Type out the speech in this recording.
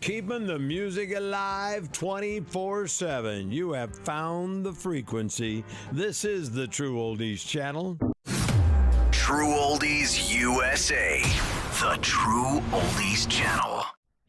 keeping the music alive 24/7. You have found the frequency. This is the True Oldies channel. True Oldies USA. The True Oldies channel.